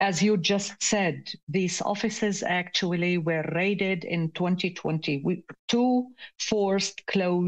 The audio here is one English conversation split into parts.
As you just said, these offices actually were raided in 2022, forced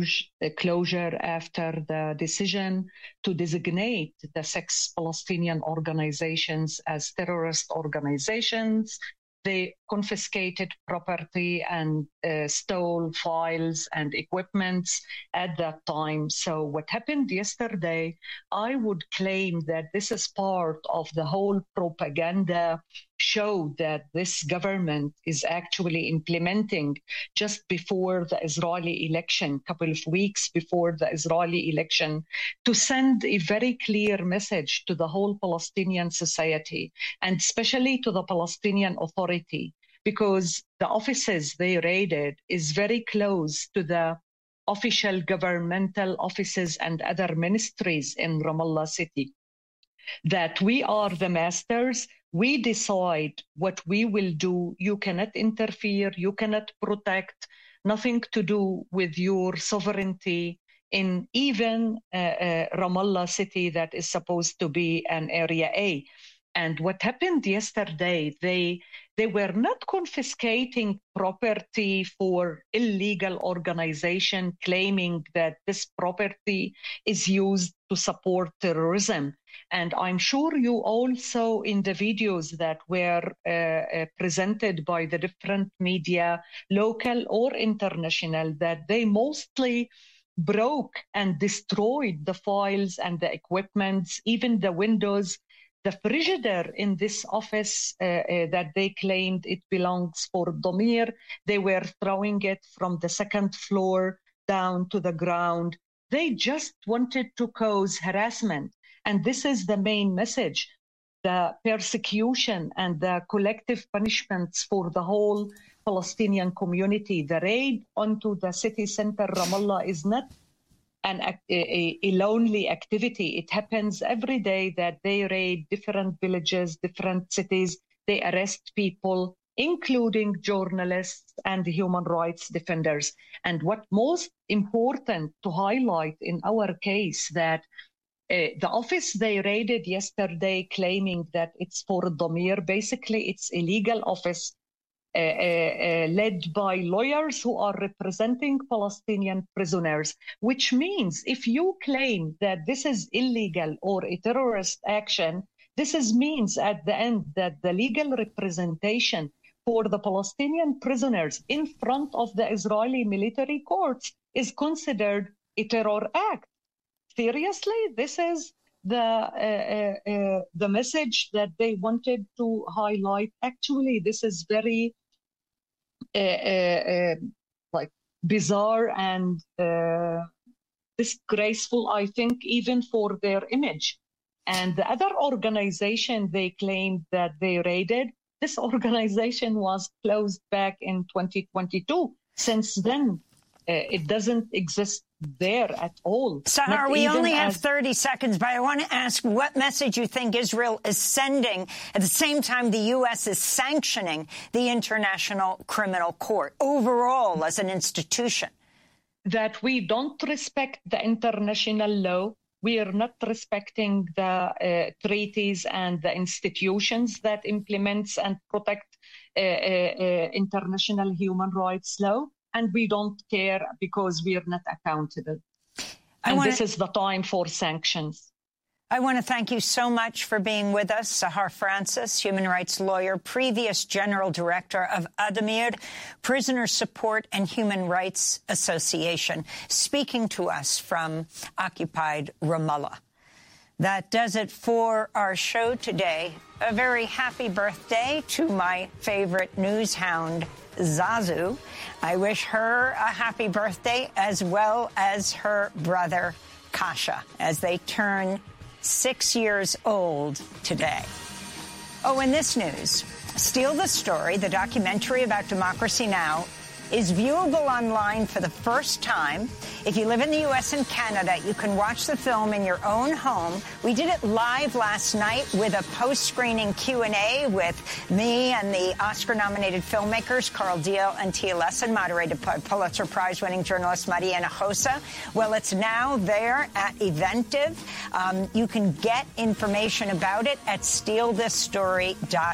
closure after the decision to designate the 6 Palestinian organizations as terrorist organizations. They confiscated property and stole files and equipments at that time. So what happened yesterday, I would claim that this is part of the whole propaganda show that this government is actually implementing just before the Israeli election, a couple of weeks before the Israeli election, to send a very clear message to the whole Palestinian society, and especially to the Palestinian Authority, because the offices they raided is very close to the official governmental offices and other ministries in Ramallah city. That we are the masters, we decide what we will do. You cannot interfere, you cannot protect, nothing to do with your sovereignty in even Ramallah city that is supposed to be an Area A. And what happened yesterday, they were not confiscating property for illegal organization, claiming that this property is used to support terrorism. And I'm sure you also in the videos that were presented by the different media, local or international, that they mostly broke and destroyed the files and the equipments, even the windows. The frigidaire in this office that they claimed it belongs for Damir, they were throwing it from the 2nd floor down to the ground. They just wanted to cause harassment. And this is the main message. The persecution and the collective punishments for the whole Palestinian community. The raid onto the city center, Ramallah, is not a lonely activity. It happens every day that they raid different villages, different cities. They arrest people, including journalists and human rights defenders. And what most important to highlight in our case, that the office they raided yesterday, claiming that it's for Damir, basically it's a legal office led by lawyers who are representing Palestinian prisoners, which means if you claim that this is illegal or a terrorist action, means at the end that the legal representation for the Palestinian prisoners in front of the Israeli military courts is considered a terror act. Seriously, this is the message that they wanted to highlight. Actually, this is very like bizarre and disgraceful, I think, even for their image. And the other organization they claimed that they raided, this organization was closed back in 2022. Since then, it doesn't exist there at all. Sahar, we only have 30 seconds, but I want to ask what message you think Israel is sending at the same time the U.S. is sanctioning the International Criminal Court overall as an institution. That we don't respect the international law. We are not respecting the treaties and the institutions that implements and protect international human rights law. And we don't care because we are not accountable. This is the time for sanctions. I want to thank you so much for being with us. Sahar Francis, human rights lawyer, previous general director of Addameer, Prisoner Support and Human Rights Association, speaking to us from occupied Ramallah. That does it for our show today. A very happy birthday to my favorite news hound, Zazu. I wish her a happy birthday, as well as her brother, Kasha, as they turn 6 years old today. Oh, in this news, Steal the Story, the documentary about Democracy Now!, is viewable online for the first time. If you live in the U.S. and Canada, you can watch the film in your own home. We did it live last night with a post-screening Q&A with me and the Oscar-nominated filmmakers Carl Deal and Tia Lesson, moderated by Pulitzer Prize-winning journalist Mariana Hossa. Well, it's now there at Eventive. You can get information about it at stealthisstory.com.